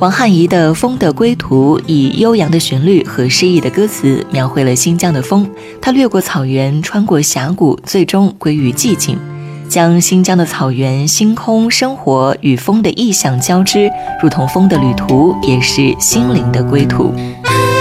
王汉仪的《风的归途》以悠扬的旋律和诗意的歌词描绘了新疆的风，它掠过草原，穿过峡谷，最终归于寂静，将新疆的草原、星空、生活与风的意象交织，如同风的旅途也是心灵的归途。